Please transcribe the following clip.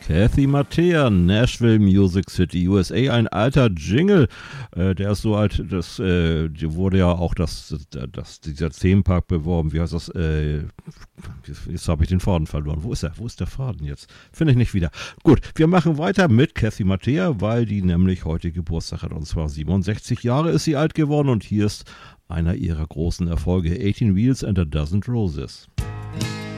Kathy Mattea, Nashville Music City, USA, ein alter Jingle, der ist so alt, die wurde ja auch dieser Themenpark beworben, wie heißt das, jetzt habe ich den Faden verloren, wo ist der Faden jetzt, finde ich nicht wieder. Gut, wir machen weiter mit Kathy Mattea, weil die nämlich heute Geburtstag hat, und zwar 67 Jahre ist sie alt geworden, und hier ist einer ihrer großen Erfolge, 18 Wheels and a Dozen Roses.